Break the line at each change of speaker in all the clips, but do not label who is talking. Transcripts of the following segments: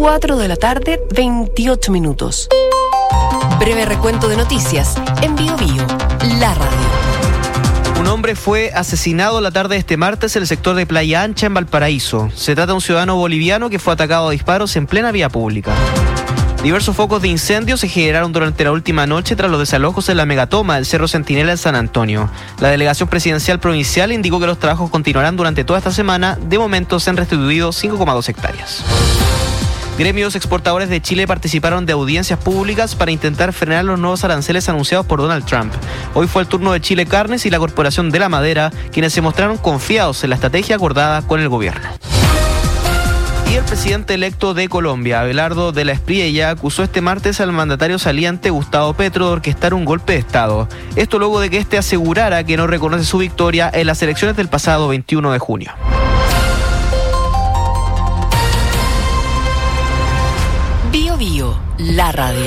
4 de la tarde, 28 minutos. Breve recuento de noticias en BioBio, la radio.
Un hombre fue asesinado la tarde de este martes en el sector de Playa Ancha, en Valparaíso. Se trata de un ciudadano boliviano que fue atacado a disparos en plena vía pública. Diversos focos de incendio se generaron durante la última noche tras los desalojos en la megatoma del Cerro Centinela en San Antonio. La delegación presidencial provincial indicó que los trabajos continuarán durante toda esta semana. De momento se han restituido 5,2 hectáreas. Gremios exportadores de Chile participaron de audiencias públicas para intentar frenar los nuevos aranceles anunciados por Donald Trump. Hoy fue el turno de Chile Carnes y la Corporación de la Madera, quienes se mostraron confiados en la estrategia acordada con el gobierno. Y el presidente electo de Colombia, Abelardo de la Espriella, acusó este martes al mandatario saliente Gustavo Petro de orquestar un golpe de Estado. Esto luego de que este asegurara que no reconoce su victoria en las elecciones del pasado 21 de junio.
BioBio, la radio.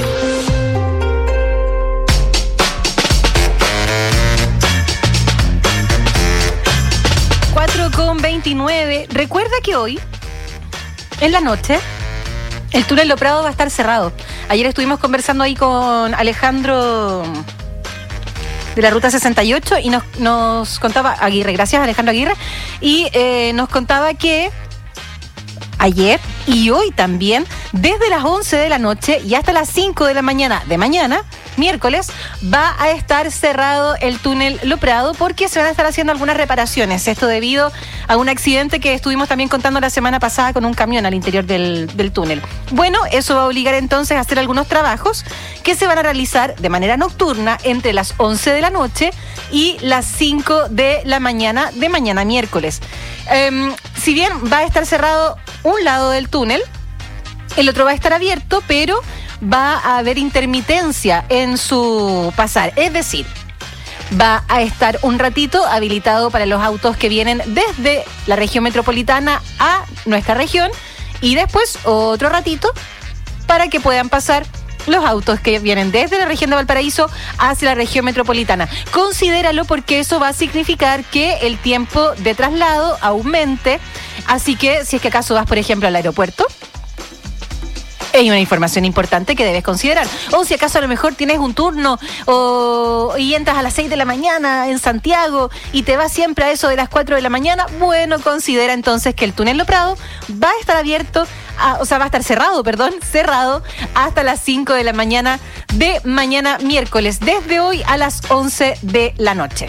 Con 29. Recuerda que hoy, en la noche, el túnel Lo Prado va a estar cerrado. Ayer estuvimos conversando ahí con Alejandro de la Ruta 68 y nos contaba, Aguirre, gracias Alejandro Aguirre, y nos contaba que ayer y hoy también, desde las 11 de la noche y hasta las 5 de la mañana, miércoles, va a estar cerrado el túnel Lo Prado porque se van a estar haciendo algunas reparaciones. Esto debido a un accidente que estuvimos también contando la semana pasada con un camión al interior del túnel. Bueno, eso va a obligar entonces a hacer algunos trabajos que se van a realizar de manera nocturna entre las 11 de la noche y las 5 de la mañana de mañana miércoles. Si bien va a estar cerrado un lado del túnel, el otro va a estar abierto, pero va a haber intermitencia en su pasar. Es decir, va a estar un ratito habilitado para los autos que vienen desde la región metropolitana a nuestra región y después otro ratito para que puedan pasar los autos que vienen desde la región de Valparaíso hacia la región metropolitana. Considéralo porque eso va a significar que el tiempo de traslado aumente. Así que si es que acaso vas, por ejemplo, al aeropuerto, hay una información importante que debes considerar. O si acaso a lo mejor tienes un turno y entras a las 6 de la mañana en Santiago y te vas siempre a eso de las 4 de la mañana, bueno, considera entonces que el túnel Lo Prado va a estar abierto, va a estar cerrado hasta las 5 de la mañana de mañana miércoles, desde hoy a las 11 de la noche.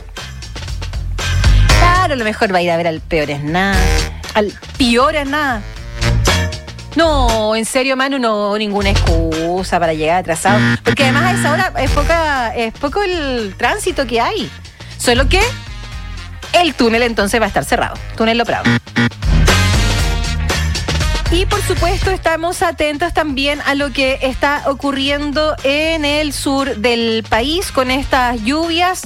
Claro, a lo mejor va a ir a ver al Pior es nada. No, en serio, Manu, no, ninguna excusa para llegar atrasado. Porque además a esa hora es poco el tránsito que hay. Solo que el túnel entonces va a estar cerrado. Túnel Lo Prado. Y por supuesto estamos atentos también a lo que está ocurriendo en el sur del país con estas lluvias.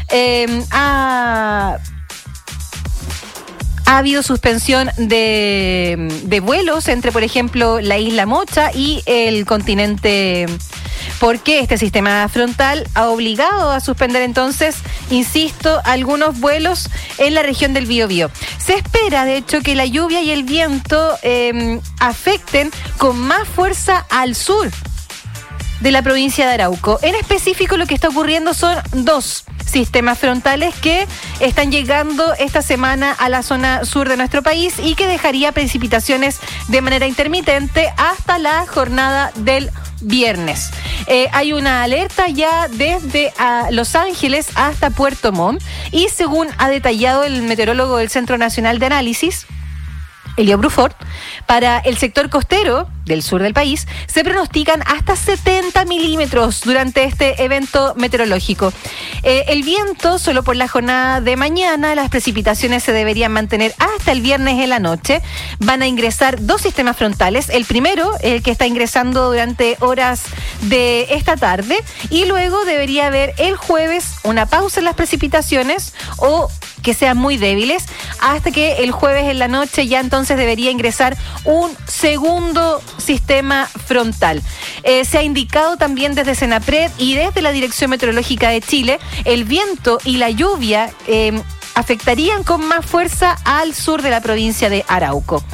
Ha habido suspensión de vuelos entre, por ejemplo, la isla Mocha y el continente, porque este sistema frontal ha obligado a suspender entonces, insisto, algunos vuelos en la región del Biobío. Se espera, de hecho, que la lluvia y el viento afecten con más fuerza al sur de la provincia de Arauco. En específico, lo que está ocurriendo son dos sistemas frontales que están llegando esta semana a la zona sur de nuestro país y que dejaría precipitaciones de manera intermitente hasta la jornada del viernes. Hay una alerta ya desde Los Ángeles hasta Puerto Montt y según ha detallado el meteorólogo del Centro Nacional de Análisis, Elio Brufort, para el sector costero del sur del país se pronostican hasta 70 milímetros durante este evento meteorológico. El viento, solo por la jornada de mañana, las precipitaciones se deberían mantener hasta el viernes en la noche. Van a ingresar dos sistemas frontales. El primero, el que está ingresando durante horas de esta tarde, y luego debería haber el jueves una pausa en las precipitaciones o que sean muy débiles, hasta que el jueves en la noche ya entonces debería ingresar un segundo sistema frontal. Se ha indicado también desde Senapred y desde la Dirección Meteorológica de Chile, el viento y la lluvia afectarían con más fuerza al sur de la provincia de Arauco.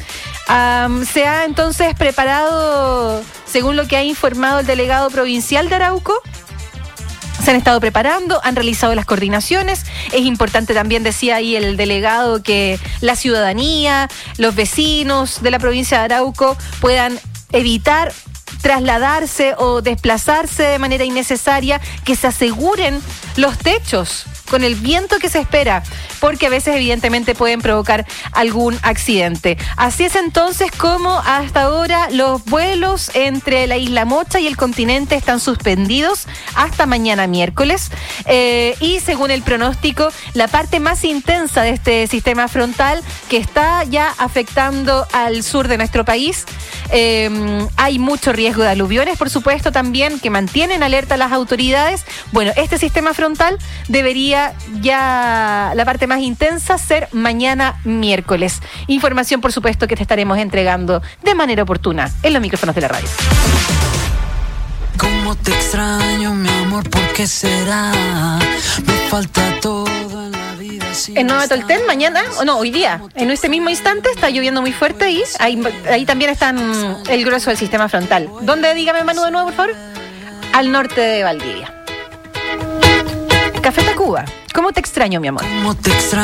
Se ha entonces preparado, según lo que ha informado el delegado provincial de Arauco, se han estado preparando, han realizado las coordinaciones. Es importante también, decía ahí el delegado, que la ciudadanía, los vecinos de la provincia de Arauco puedan evitar trasladarse o desplazarse de manera innecesaria, que se aseguren los techos con el viento que se espera, porque a veces evidentemente pueden provocar algún accidente. Así es entonces como hasta ahora los vuelos entre la Isla Mocha y el continente están suspendidos hasta mañana miércoles, y según el pronóstico, la parte más intensa de este sistema frontal que está ya afectando al sur de nuestro país, hay mucho riesgo de aluviones, por supuesto, también, que mantienen alerta a las autoridades. Bueno, este sistema frontal debería ya, la parte más intensa, ser mañana miércoles. Información, por supuesto, que te estaremos entregando de manera oportuna en los micrófonos de la radio.
Cómo te extraño, mi amor, ¿por qué será? Me falta todo en la vida.
En Nueva Tolten mañana, o no, hoy día, en este mismo instante está lloviendo muy fuerte y ahí también están el grueso del sistema frontal. ¿Dónde? Dígame, Manu, de nuevo, por favor. Al norte de Valdivia. Café Tacuba. ¿Cómo te extraño, mi amor?
¿Cómo te extraño?